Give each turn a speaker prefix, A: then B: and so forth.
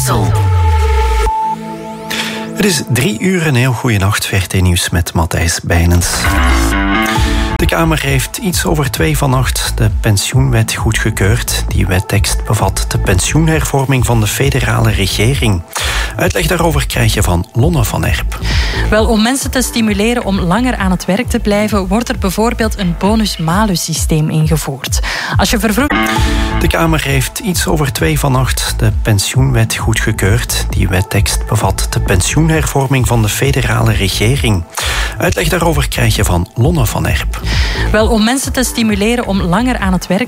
A: Brussel.
B: Het is 3 uur, een heel goede nacht. VRT Nieuws met Matthijs Bijnens. De Kamer heeft iets over 2 vannacht de pensioenwet goedgekeurd. Die wettekst bevat de pensioenhervorming van de federale regering. Uitleg daarover krijg je van Lonne van Erp.
C: Wel, om mensen te stimuleren om langer aan het werk te blijven, wordt er bijvoorbeeld een bonus-malus-systeem ingevoerd. Als je
B: De Kamer heeft iets over 2 vannacht de pensioenwet goedgekeurd. Die wettekst bevat de pensioenhervorming van de federale regering. Uitleg daarover krijg je van Lonne van Erp.
C: Wel, om mensen te stimuleren om langer aan het werk